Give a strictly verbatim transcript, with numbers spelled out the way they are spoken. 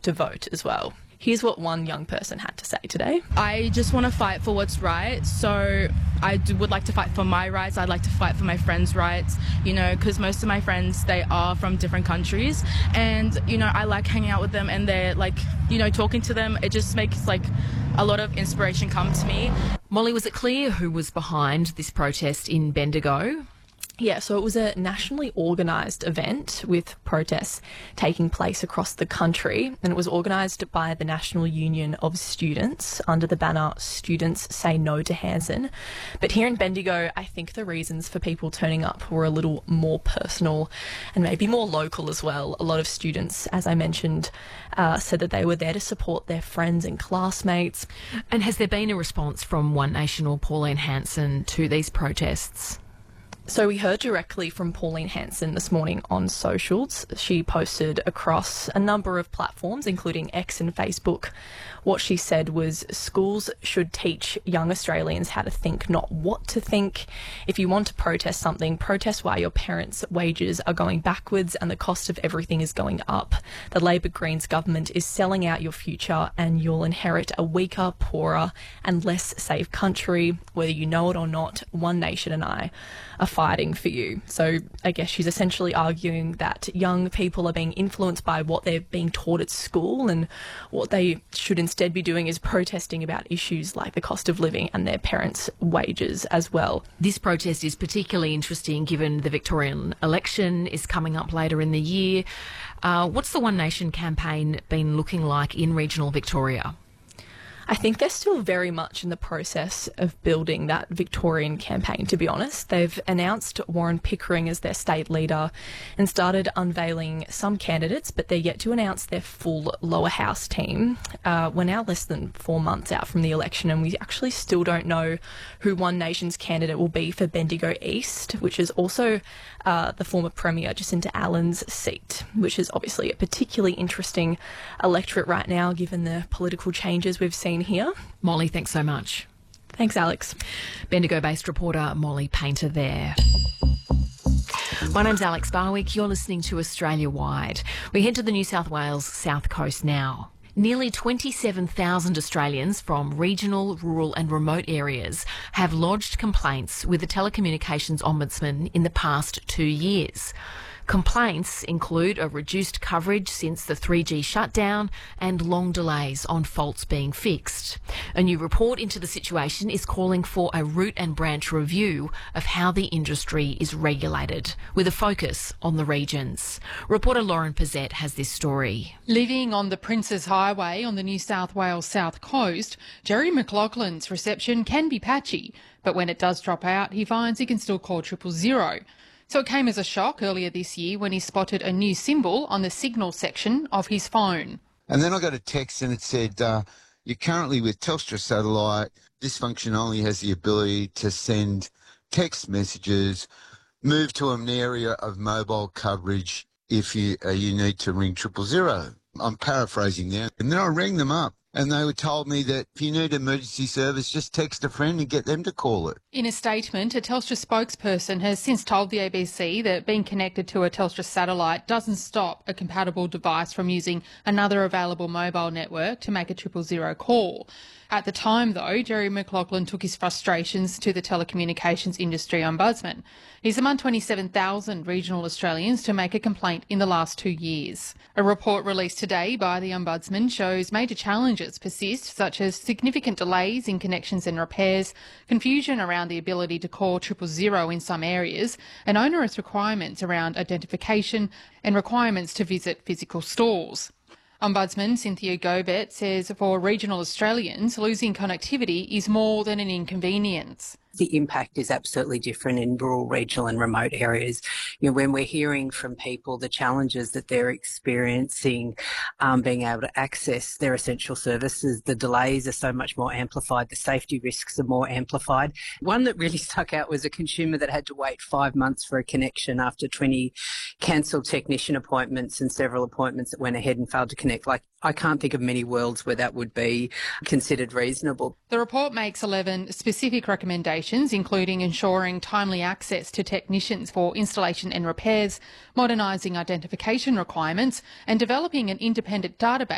to vote as well. Here's what one young person had to say today. I just want to fight for what's right. So I do, would like to fight for my rights. I'd like to fight for my friends' rights, you know, because most of my friends, they are from different countries. And, you know, I like hanging out with them and they're like, you know, talking to them. It just makes like a lot of inspiration come to me. Molly, was it clear who was behind this protest in Bendigo? Yeah, so it was a nationally organised event with protests taking place across the country, and it was organised by the National Union of Students under the banner Students Say No to Hanson. But here in Bendigo, I think the reasons for people turning up were a little more personal and maybe more local as well. A lot of students, as I mentioned, uh, said that they were there to support their friends and classmates. And has there been a response from One Nation or Pauline Hanson to these protests? So we heard directly from Pauline Hanson this morning on socials. She posted across a number of platforms, including X and Facebook. What she said was schools should teach young Australians how to think, not what to think. If you want to protest something, protest why your parents' wages are going backwards and the cost of everything is going up. The Labor Greens government is selling out your future and you'll inherit a weaker, poorer and less safe country. Whether you know it or not, One Nation and I are fighting for you. So I guess she's essentially arguing that young people are being influenced by what they're being taught at school, and what they should instead be doing is protesting about issues like the cost of living and their parents' wages as well. This protest is particularly interesting given the Victorian election is coming up later in the year. Uh, what's the One Nation campaign been looking like in regional Victoria? I think they're still very much in the process of building that Victorian campaign, to be honest. They've announced Warren Pickering as their state leader and started unveiling some candidates, but they're yet to announce their full lower house team. Uh, we're now less than four months out from the election, and we actually still don't know who One Nation's candidate will be for Bendigo East, which is also uh, the former Premier Jacinta Allen's seat, which is obviously a particularly interesting electorate right now, given the political changes we've seen here. Molly, thanks so much. Thanks, Alex. Bendigo-based reporter Molly Painter there. My name's Alex Barwick. You're listening to Australia Wide. We head to the New South Wales South Coast now. Nearly twenty-seven thousand Australians from regional, rural and remote areas have lodged complaints with the Telecommunications Ombudsman in the past two years. Complaints include a reduced coverage since the three G shutdown and long delays on faults being fixed. A new report into the situation is calling for a root and branch review of how the industry is regulated, with a focus on the regions. Reporter Lauren Pizzette has this story. Living on the Princes Highway on the New South Wales South Coast, Jerry McLaughlin's reception can be patchy, but when it does drop out, he finds he can still call triple zero. So it came as a shock earlier this year when he spotted a new symbol on the signal section of his phone. And then I got a text and it said, uh, you're currently with Telstra Satellite. This function only has the ability to send text messages. Move to an area of mobile coverage if you, uh, you need to ring triple zero. I'm paraphrasing there. And then I rang them up. And they were told me that if you need emergency service, just text a friend and get them to call it. In a statement, a Telstra spokesperson has since told the A B C that being connected to a Telstra satellite doesn't stop a compatible device from using another available mobile network to make a triple zero call. At the time, though, Jerry McLaughlin took his frustrations to the telecommunications industry ombudsman. He's among twenty-seven thousand regional Australians to make a complaint in the last two years. A report released today by the ombudsman shows major challenges persist, such as significant delays in connections and repairs, confusion around the ability to call triple zero in some areas, and onerous requirements around identification and requirements to visit physical stores. Ombudsman Cynthia Gobet says for regional Australians, losing connectivity is more than an inconvenience. The impact is absolutely different in rural, regional and remote areas. You know, when we're hearing from people the challenges that they're experiencing, um, being able to access their essential services, the delays are so much more amplified, the safety risks are more amplified. One that really stuck out was a consumer that had to wait five months for a connection after twenty cancelled technician appointments and several appointments that went ahead and failed to connect. Like, I can't think of many worlds where that would be considered reasonable. The report makes eleven specific recommendations, including ensuring timely access to technicians for installation and repairs, modernising identification requirements, and developing an independent database